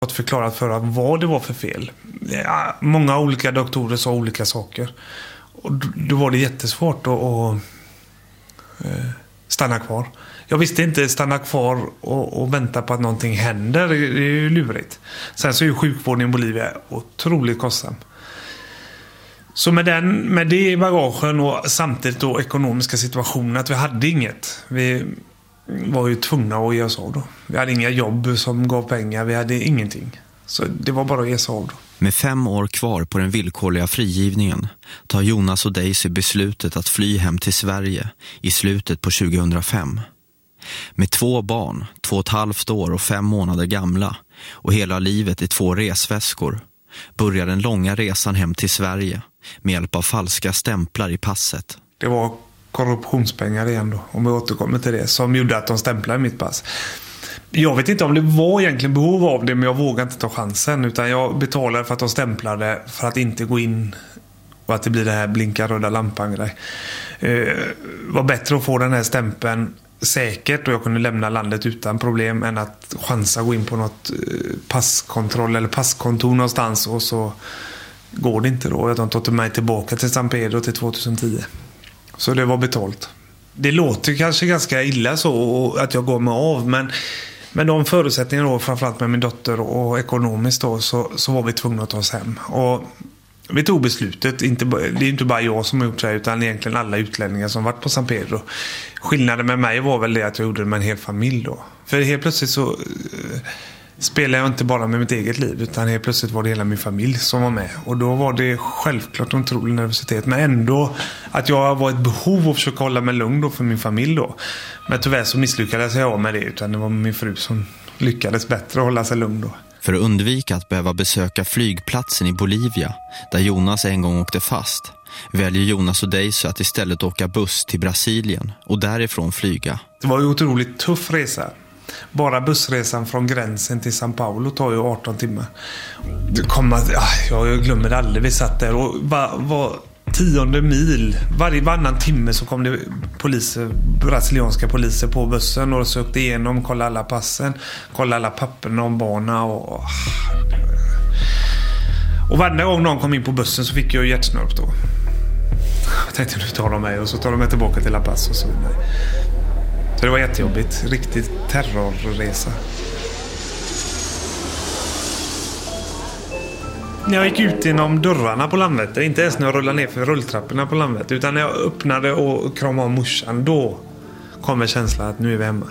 fått förklarat för vad det var för fel. Ja, många olika doktorer sa olika saker. Och då var det jättesvårt att stanna kvar. Jag visste inte stanna kvar och vänta på att någonting händer. Det är ju lurigt. Sen så är ju sjukvården i Bolivia otroligt kostsam. Så med det i bagagen och samtidigt då ekonomiska situationen att vi hade inget. Vi var ju tvungna att ge oss av då. Vi hade inga jobb som gav pengar. Vi hade ingenting. Så det var bara att ge sig av då. Med 5 år kvar på den villkorliga frigivningen tar Jonas och Daisy beslutet att fly hem till Sverige i slutet på 2005. Med 2 barn, 2,5 år och 5 månader gamla och hela livet i 2 resväskor börjar den långa resan hem till Sverige med hjälp av falska stämplar i passet. Det var korruptionspengar igen då, om vi återkommer till det, som gjorde att de stämplade mitt pass. Jag vet inte om det var egentligen behov av det, men jag vågade inte ta chansen, utan jag betalade för att de stämplade för att inte gå in och att det blir det här blinka röda lampan grej. Var bättre att få den här stämpeln säkert och jag kunde lämna landet utan problem än att chansa gå in på något passkontroll eller passkontor någonstans och så går det inte då. De tog mig tillbaka till San Pedro till 2010. Så det var betalt. Det låter kanske ganska illa så att jag går mig av, men de förutsättningarna då, framförallt med min dotter och ekonomiskt då, så var vi tvungna att ta oss hem. Och vi tog beslutet, det är inte bara jag som har gjort det utan egentligen alla utlänningar som varit på San Pedro. Skillnaden med mig var väl det att jag gjorde det med en hel familj då. För helt plötsligt så spelade jag inte bara med mitt eget liv, utan helt plötsligt var det hela min familj som var med. Och då var det självklart en otrolig nervositet, men ändå att jag var ett behov att försöka hålla mig lugn då för min familj då. Men tyvärr så misslyckades jag med det, utan det var min fru som lyckades bättre att hålla sig lugn då. För att undvika att behöva besöka flygplatsen i Bolivia, där Jonas en gång åkte fast, väljer Jonas och Daisy att istället åka buss till Brasilien och därifrån flyga. Det var ju en otroligt tuff resa. Bara bussresan från gränsen till São Paulo tar ju 18 timmar. Jag glömmer det aldrig. Vi satt där och var 10:e mil. Varannan timme så kom det brasilianska poliser på bussen och sökte igenom, kollade alla passen, kollade alla papperna om barna och varje gång någon kom in på bussen så fick jag hjärtsnörp då. Jag tänkte nu tar de mig och så tar de mig tillbaka till La Paz och så vidare. Så det var jättejobbigt. Riktigt terrorresa. När jag gick ut genom dörrarna på Landvetter, inte ens när jag rullade ner för rulltrapporna på Landvetter, utan när jag öppnade och kramade av morsan, då kom känslan att nu är vi hemma.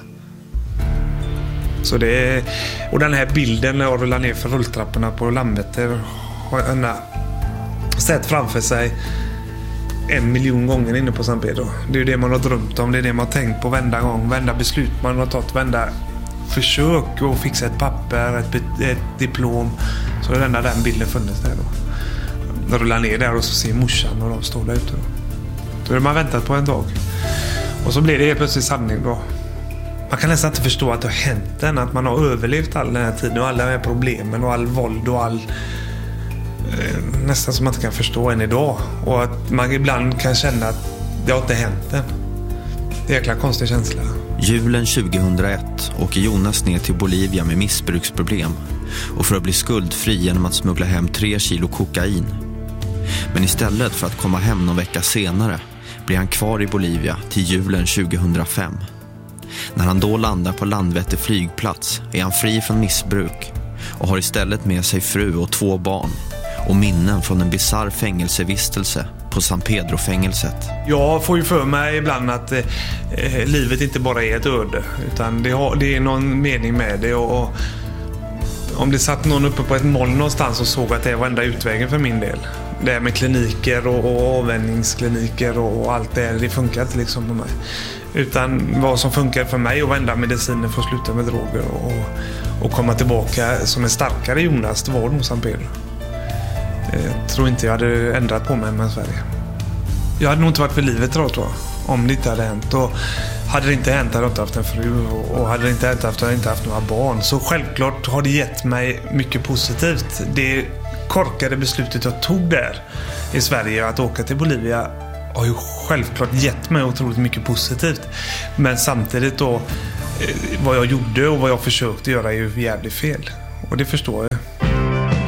Så och den här bilden när jag rullade ner för rulltrapporna på Landvetter har jag sett framför sig 1 miljon gånger inne på San Pedro. Det är ju det man har drömt om, det är det man har tänkt på varenda gång, varenda beslut man har tagit, varenda försök att fixa ett papper, ett diplom. Så är den bilden funnits där då. Jag rullar ner där och så ser morsan och de står där ute då. Då har man väntat på en dag. Och så blir det helt plötsligt sanning då. Man kan nästan inte förstå att det har hänt än, att man har överlevt all den här tiden och alla de här problemen och all våld och all nästan som man inte kan förstå än idag. Och att man ibland kan känna att det har inte hänt än. Det är en jäkla konstig känsla. Julen 2001 åker Jonas ner till Bolivia med missbruksproblem och för att bli skuldfri genom att smuggla hem 3 kilo kokain. Men istället för att komma hem någon vecka senare blir han kvar i Bolivia till julen 2005. När han då landar på Landvetter flygplats är han fri från missbruk och har istället med sig fru och 2 barn och minnen från en bizarr fängelsevistelse på San Pedro-fängelset. Jag får ju för mig ibland att livet inte bara är ett öde, utan det är någon mening med det. Och om det satt någon uppe på ett moln någonstans och såg att det var enda utvägen för min del. Det här med kliniker och avvänjningskliniker och allt det funkar inte liksom på mig. Utan vad som funkar för mig och vända mediciner för att sluta med droger och komma tillbaka som en starkare Jonas, det var nog San Pedro. Jag tror inte jag hade ändrat på mig med Sverige. Jag hade nog inte varit för livet tror jag, om det inte hade hänt. Och hade det inte hänt hade jag inte haft en fru. Och hade det inte hänt hade jag inte haft några barn. Så självklart har det gett mig mycket positivt. Det korkade beslutet jag tog där i Sverige att åka till Bolivia har ju självklart gett mig otroligt mycket positivt. Men samtidigt då vad jag gjorde och vad jag försökte göra är ju jävligt fel. Och det förstår jag.